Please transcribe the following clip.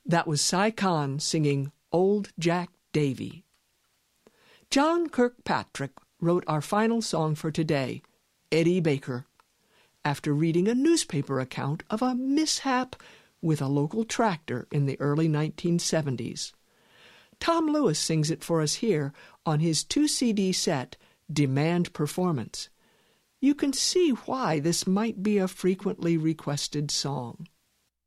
That was Cy Kahn singing Old Jack Davy. John Kirkpatrick wrote our final song for today, Eddie Baker, after reading a newspaper account of a mishap with a local tractor in the early 1970s. Tom Lewis sings it for us here on his 2-CD set, Demand Performance. You can see why this might be a frequently requested song.